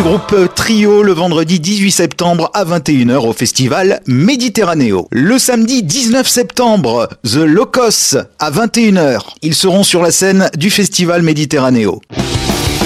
du groupe Trio le vendredi 18 septembre à 21h au festival Méditerranéo. Le samedi 19 septembre, The Locos à 21h. Ils seront sur la scène du festival Méditerranéo.